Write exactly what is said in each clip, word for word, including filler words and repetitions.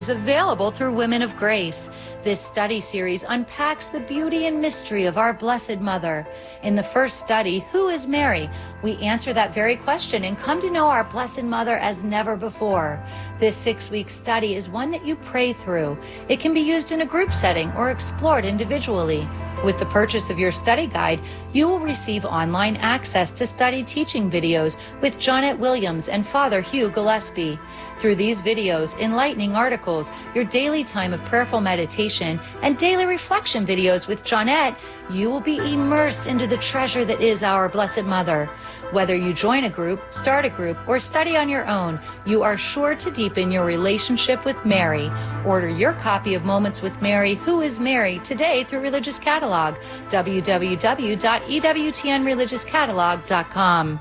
is available through Women of Grace. This study series unpacks the beauty and mystery of our Blessed Mother. In the first study, Who is Mary? We answer that very question and come to know our Blessed Mother as never before. This six-week study is one that you pray through. It can be used in a group setting or explored individually. With the purchase of your study guide, you will receive online access to study teaching videos with Jonette Williams and Father Hugh Gillespie. Through these videos, enlightening articles, your daily time of prayerful meditation, and daily reflection videos with Jonette, you will be immersed into the treasure that is our Blessed Mother. Whether you join a group, start a group, or study on your own, you are sure to deepen your relationship with Mary. Order your copy of Moments with Mary, Who is Mary, today through Religious Catalog, w w w dot e w t n religious catalog dot com.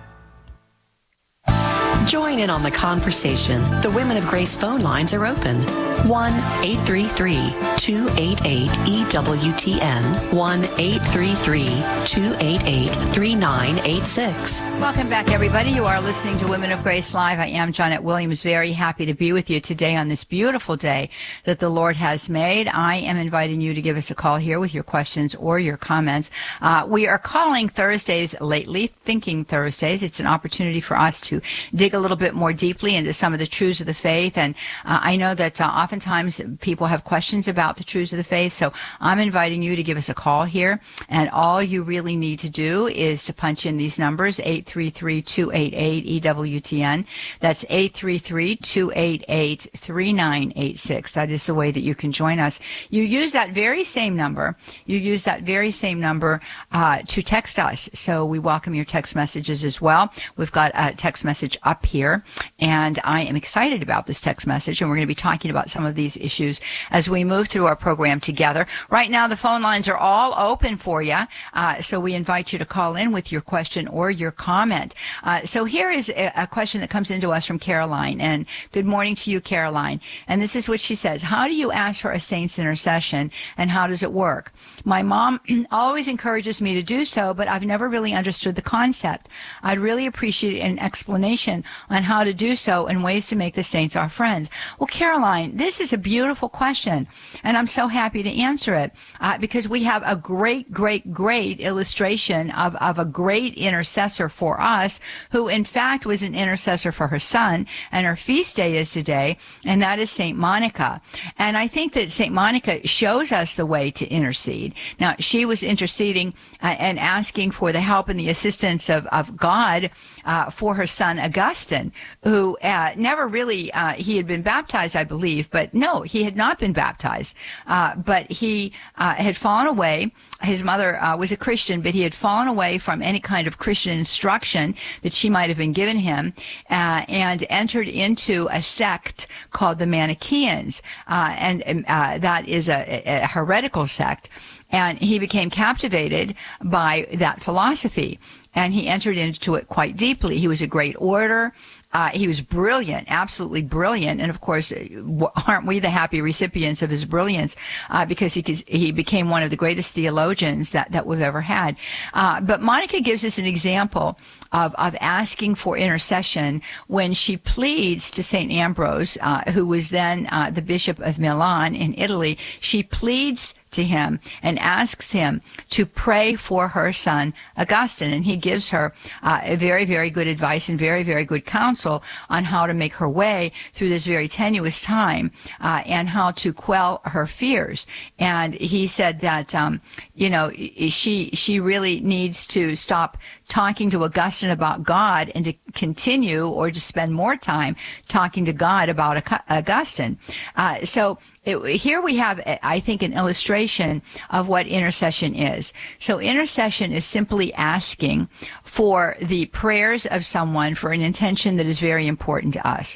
Join in on the conversation. The Women of Grace phone lines are open. one eight three three, two eight eight, E W T N. one eight three three, two eight eight, three nine eight six. Welcome back, everybody. You are listening to Women of Grace Live. I am Jonette Williams, very happy to be with you today on this beautiful day that the Lord has made. I am inviting you to give us a call here with your questions or your comments. Uh, we are calling Thursdays lately Thinking Thursdays. It's an opportunity for us to dig a little bit more deeply into some of the truths of the faith. And uh, I know that uh, oftentimes people have questions about the truths of the faith. So I'm inviting you to give us a call here. And all you really need to do is to punch in these numbers, eight three three, two eight eight, E W T N. That's eight three three, two eight eight, three nine eight six. That is the way that you can join us. You use that very same number. You use that very same number uh, to text us. So we welcome your text messages as well. We've got a text message up here, and I am excited about this text message, and we're going to be talking about some of these issues as we move through our program together. Right now, the phone lines are all open for you, uh, so we invite you to call in with your question or your comment. Uh, so here is a, a question that comes into us from Caroline, and good morning to you, Caroline. And this is what she says: how do you ask for a saint's intercession, and how does it work? My mom always encourages me to do so, but I've never really understood the concept. I'd really appreciate an explanation on how to do so and ways to make the saints our friends. Well, Caroline, this is a beautiful question, and I'm so happy to answer it uh, because we have a great, great, great illustration of, of a great intercessor for us who, in fact, was an intercessor for her son, and her feast day is today, and that is Saint Monica. And I think that Saint Monica shows us the way to intercede. Now, she was interceding uh, and asking for the help and the assistance of, of God uh, for her son Augustine, who uh, never really, uh, he had been baptized, I believe, but no, he had not been baptized. Uh, but he uh, had fallen away. His mother uh, was a Christian, but he had fallen away from any kind of Christian instruction that she might have been given him uh, and entered into a sect called the Manichaeans. Uh, and uh, that is a, a heretical sect. And he became captivated by that philosophy, and he entered into it quite deeply. He was a great orator. Uh, he was brilliant, absolutely brilliant. And of course, aren't we the happy recipients of his brilliance? Uh, because he he became one of the greatest theologians that, that we've ever had. Uh, but Monica gives us an example of, of asking for intercession when she pleads to Saint Ambrose, uh, who was then uh, the Bishop of Milan in Italy. She pleads to him and asks him to pray for her son Augustine, and he gives her uh, a very, very good advice and very, very good counsel on how to make her way through this very tenuous time uh, and how to quell her fears. And he said that um, you know she she really needs to stop talking to Augustine about God and to continue or to spend more time talking to God about Augustine. Uh, so it, here we have, I think, an illustration of what intercession is. So intercession is simply asking for the prayers of someone for an intention that is very important to us.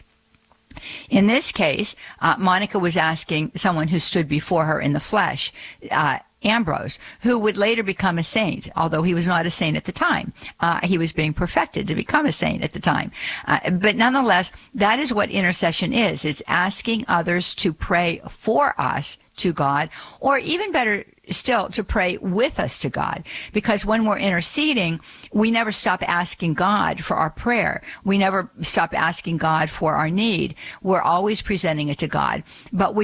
In this case, uh, Monica was asking someone who stood before her in the flesh, uh, Ambrose, who would later become a saint, although he was not a saint at the time. Uh, he was being perfected to become a saint at the time. Uh, but nonetheless, that is what intercession is. It's asking others to pray for us to God, or even better still, to pray with us to God. Because when we're interceding, we never stop asking God for our prayer. We never stop asking God for our need. We're always presenting it to God. But we